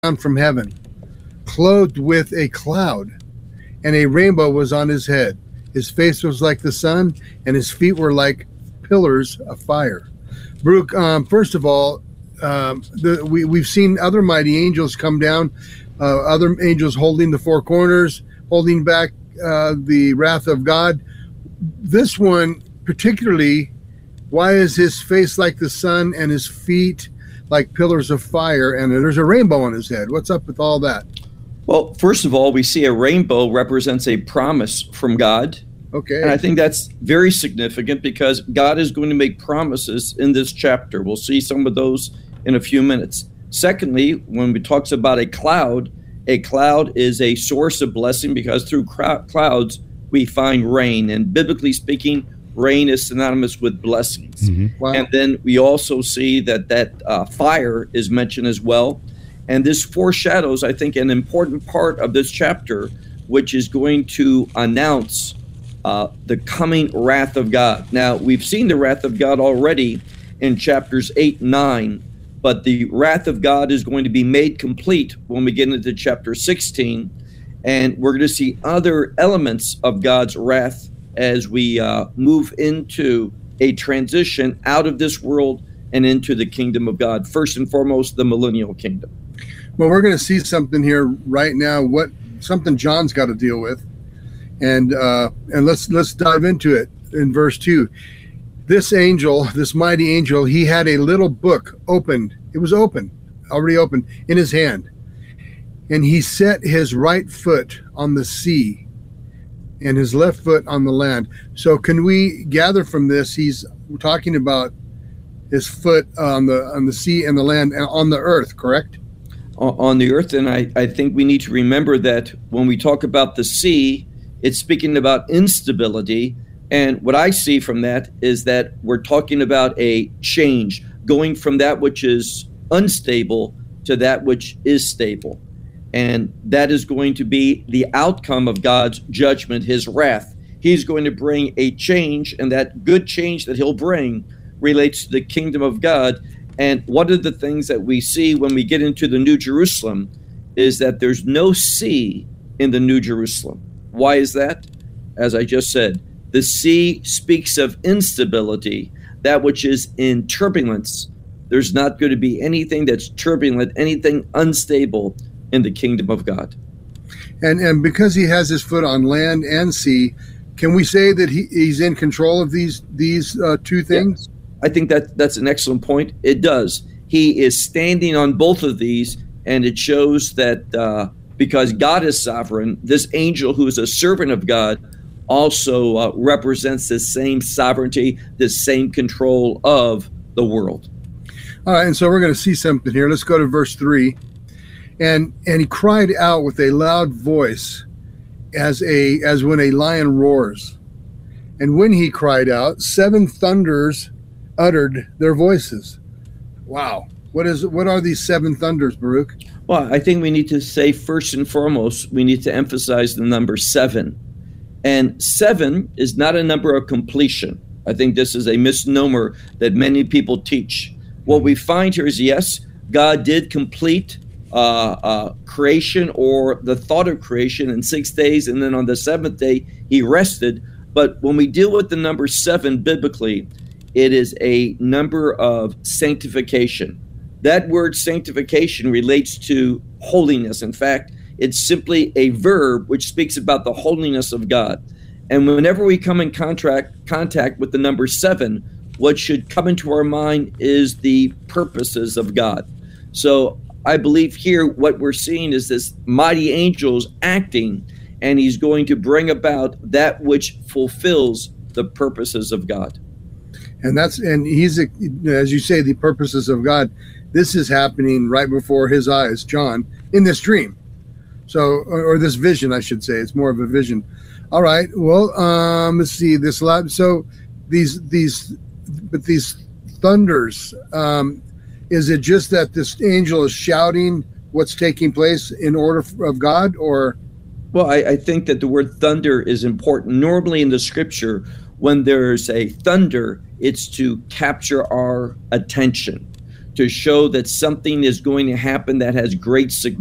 down from heaven, clothed with a cloud, and a rainbow was on his head. His face was like the sun, and his feet were like pillars of fire. Baruch, first of all, we've seen other mighty angels come down, other angels holding the four corners, holding back the wrath of God. This one particularly, why is his face like the sun and his feet like pillars of fire, and there's a rainbow on his head? What's up with all that? Well, first of all, we see a rainbow represents a promise from God. Okay. And I think that's very significant because God is going to make promises in this chapter. We'll see some of those in a few minutes. Secondly, when we talks about a cloud is a source of blessing because through clouds we find rain. And biblically speaking, rain is synonymous with blessings. Mm-hmm. Wow. And then we also see that fire is mentioned as well. And this foreshadows, I think, an important part of this chapter, which is going to announce the coming wrath of God. Now, we've seen the wrath of God already in chapters 8 and 9, but the wrath of God is going to be made complete when we get into chapter 16, and we're going to see other elements of God's wrath as we move into a transition out of this world and into the kingdom of God. First and foremost, the millennial kingdom. Well, we're going to see something here right now, something John's got to deal with. And let's dive into it in verse 2. This angel, this mighty angel, he had a little book opened. It was already open in his hand. And he set his right foot on the sea and his left foot on the land. So can we gather from this, he's talking about his foot on the sea and the land and on the earth, correct? On the earth. And I think we need to remember that when we talk about the sea, it's speaking about instability. And what I see from that is that we're talking about a change, going from that which is unstable to that which is stable. And that is going to be the outcome of God's judgment, his wrath. He's going to bring a change, and that good change that he'll bring relates to the kingdom of God. And one of the things that we see when we get into the New Jerusalem is that there's no sea in the New Jerusalem. Why is that? As I just said, the sea speaks of instability, that which is in turbulence. There's not going to be anything that's turbulent, anything unstable in the kingdom of God. And because he has his foot on land and sea, can we say that he's in control of these two things? Yeah, I think that's an excellent point. It does. He is standing on both of these, and it shows that because God is sovereign, this angel who is a servant of God also represents the same sovereignty, the same control of the world. All right, and so we're going to see something here. Let's go to verse 3. And he cried out with a loud voice as when a lion roars. And when he cried out, 7 thunders uttered their voices. Wow. What are these 7 thunders, Baruch? Well, I think we need to say first and foremost, we need to emphasize the number 7. And 7 is not a number of completion. I think this is a misnomer that many people teach. What we find here is, yes, God did complete creation or the thought of creation in 6 days, and then on the 7th day, he rested. But when we deal with the number 7 biblically, it is a number of sanctification. That word sanctification relates to holiness. In fact, it's simply a verb which speaks about the holiness of God. And whenever we come in contact with the number 7, what should come into our mind is the purposes of God. So I believe here what we're seeing is this mighty angel's acting, and he's going to bring about that which fulfills the purposes of God. And he's, as you say, the purposes of God. This is happening right before his eyes, John, in this dream. So, or this vision, I should say. It's more of a vision. All right. Well, let's see this lab. So these thunders, is it just that this angel is shouting what's taking place in order of God, or? Well, I think that the word thunder is important. Normally in the scripture, when there's a thunder, it's to capture our attention. to show that something is going to happen that has great significance.